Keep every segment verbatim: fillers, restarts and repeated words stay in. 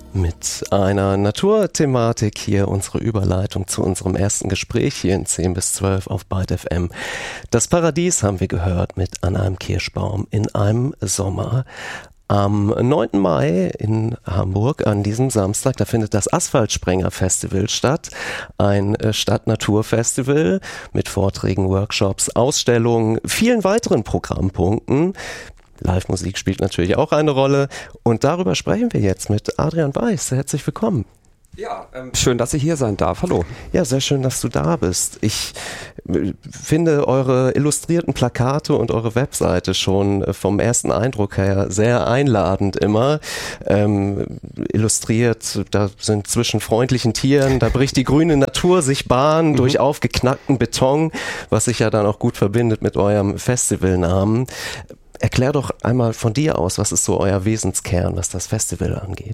Mit einer Naturthematik hier unsere Überleitung zu unserem ersten Gespräch hier in zehn bis zwölf auf Byte F M. Das Paradies haben wir gehört mit An einem Kirschbaum in einem Sommer. Am neunten Mai in Hamburg, an diesem Samstag, da findet das Asphaltsprenger-Festival statt. Ein Stadt-Natur-Festival mit Vorträgen, Workshops, Ausstellungen, vielen weiteren Programmpunkten. Live-Musik spielt natürlich auch eine Rolle. Und darüber sprechen wir jetzt mit Adrian Weiß. Herzlich willkommen. Ja, ähm, schön, dass ich hier sein darf. Hallo. Ja, sehr schön, dass du da bist. Ich äh, finde eure illustrierten Plakate und eure Webseite schon äh, vom ersten Eindruck her sehr einladend immer. Ähm, illustriert, da sind zwischen freundlichen Tieren, da bricht die grüne Natur sich Bahn mhm. durch aufgeknackten Beton, was sich ja dann auch gut verbindet mit eurem Festivalnamen. Erklär doch einmal von dir aus, was ist so euer Wesenskern, was das Festival angeht?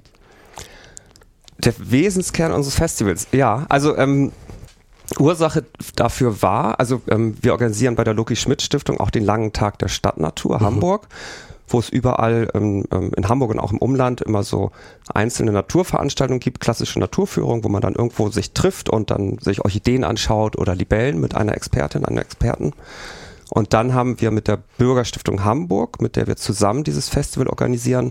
Der Wesenskern unseres Festivals, ja, also ähm, Ursache dafür war, also ähm, wir organisieren bei der Loki-Schmidt-Stiftung auch den langen Tag der Stadtnatur mhm. Hamburg, wo es überall ähm, in Hamburg und auch im Umland immer so einzelne Naturveranstaltungen gibt, klassische Naturführung, wo man dann irgendwo sich trifft und dann sich Orchideen anschaut oder Libellen mit einer Expertin, einem Experten. Und dann haben wir mit der Bürgerstiftung Hamburg, mit der wir zusammen dieses Festival organisieren,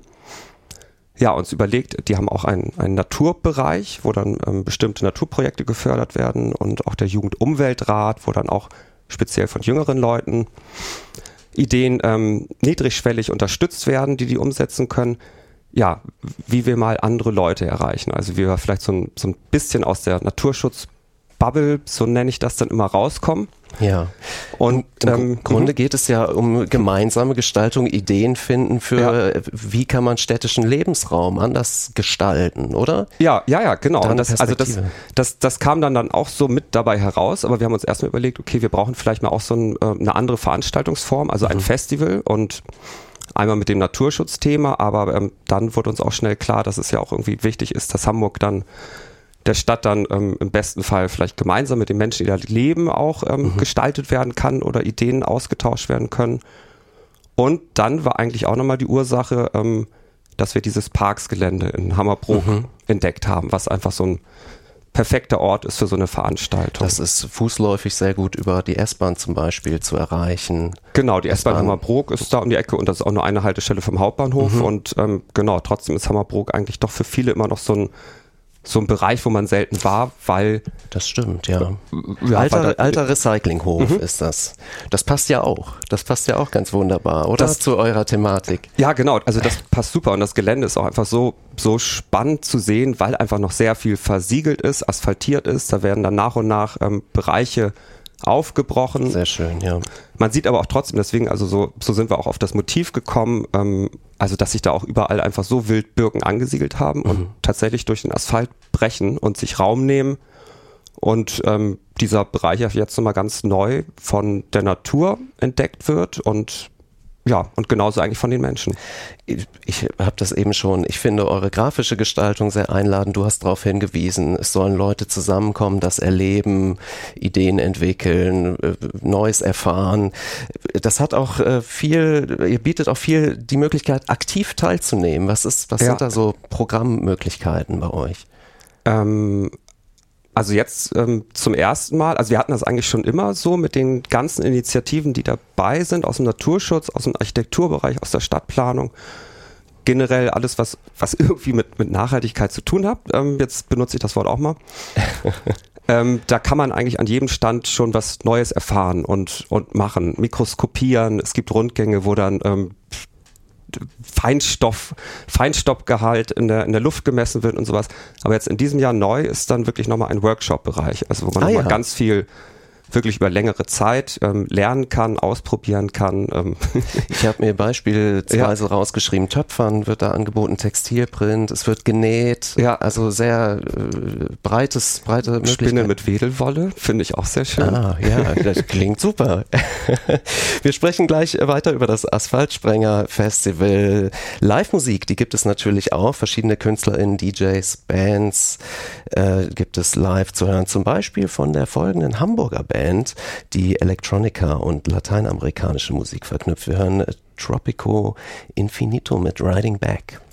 ja, uns überlegt, die haben auch einen, einen Naturbereich, wo dann ähm, bestimmte Naturprojekte gefördert werden und auch der Jugendumweltrat, wo dann auch speziell von jüngeren Leuten Ideen ähm, niedrigschwellig unterstützt werden, die die umsetzen können. Ja, wie wir mal andere Leute erreichen. Also wie wir vielleicht so ein, so ein bisschen aus der Naturschutzbubble, so nenne ich das dann immer, rauskommen. Ja, und im ähm, Grunde m- geht es ja um gemeinsame Gestaltung, Ideen finden für, ja. wie kann man städtischen Lebensraum anders gestalten, oder? Ja, ja, ja, genau. Und das, also das, das, das kam dann, dann auch so mit dabei heraus, aber wir haben uns erstmal überlegt, okay, wir brauchen vielleicht mal auch so ein, eine andere Veranstaltungsform, also ein mhm. Festival und einmal mit dem Naturschutzthema, aber ähm, dann wurde uns auch schnell klar, dass es ja auch irgendwie wichtig ist, dass Hamburg dann der Stadt dann ähm, im besten Fall vielleicht gemeinsam mit den Menschen, die da leben, auch ähm, mhm. gestaltet werden kann oder Ideen ausgetauscht werden können. Und dann war eigentlich auch nochmal die Ursache, ähm, dass wir dieses Parksgelände in Hammerbrook mhm. entdeckt haben, was einfach so ein perfekter Ort ist für so eine Veranstaltung. Das ist fußläufig sehr gut über die S-Bahn zum Beispiel zu erreichen. Genau, die S-Bahn, S-Bahn Hammerbrook ist da um die Ecke und das ist auch nur eine Haltestelle vom Hauptbahnhof. Mhm. Und ähm, genau, trotzdem ist Hammerbrook eigentlich doch für viele immer noch so ein So ein Bereich, wo man selten war, weil... Das stimmt, ja. ja alter, da, alter Recyclinghof mhm. ist das. Das passt ja auch. Das passt ja auch ganz wunderbar, oder? Das, zu eurer Thematik. Ja, genau. Also das passt super. Und das Gelände ist auch einfach so, so spannend zu sehen, weil einfach noch sehr viel versiegelt ist, asphaltiert ist. Da werden dann nach und nach ähm, Bereiche aufgebrochen. Sehr schön, ja. Man sieht aber auch trotzdem, deswegen, also so, so sind wir auch auf das Motiv gekommen, ähm, also dass sich da auch überall einfach so wild Birken angesiedelt haben mhm. und tatsächlich durch den Asphalt brechen und sich Raum nehmen und ähm, dieser Bereich jetzt nochmal ganz neu von der Natur entdeckt wird und ja, und genauso eigentlich von den Menschen. Ich, ich habe das eben schon, ich finde eure grafische Gestaltung sehr einladend. Du hast darauf hingewiesen, es sollen Leute zusammenkommen, das erleben, Ideen entwickeln, Neues erfahren. Das hat auch äh, viel, ihr bietet auch viel die Möglichkeit, aktiv teilzunehmen. Was ist, was ja. sind da so Programmmöglichkeiten bei euch? Ähm, Also jetzt ähm, zum ersten Mal, also wir hatten das eigentlich schon immer so mit den ganzen Initiativen, die dabei sind, aus dem Naturschutz, aus dem Architekturbereich, aus der Stadtplanung, generell alles, was, was irgendwie mit, mit Nachhaltigkeit zu tun hat. Ähm, jetzt benutze ich das Wort auch mal. ähm, da kann man eigentlich an jedem Stand schon was Neues erfahren und, und machen, mikroskopieren. Es gibt Rundgänge, wo dann ähm, Feinstoff, Feinstaubgehalt in der, in der Luft gemessen wird und sowas. Aber jetzt in diesem Jahr neu ist dann wirklich nochmal ein Workshop-Bereich, also wo man ah, nochmal ja. ganz viel wirklich über längere Zeit ähm, lernen kann, ausprobieren kann. Ähm. Ich habe mir beispielsweise ja. rausgeschrieben, Töpfern wird da angeboten, Textilprint, es wird genäht, ja. also sehr äh, breites, breite Möglichkeiten. Spinne mit Wedelwolle, finde ich auch sehr schön. Ah, ja, das klingt super. Wir sprechen gleich weiter über das Asphaltsprenger-Festival. Live-Musik, die gibt es natürlich auch, verschiedene KünstlerInnen, D Js, Bands äh, gibt es live zu hören, zum Beispiel von der folgenden Hamburger Band, die Electronica und lateinamerikanische Musik verknüpft. Wir hören Tropico Infinito mit Riding Back.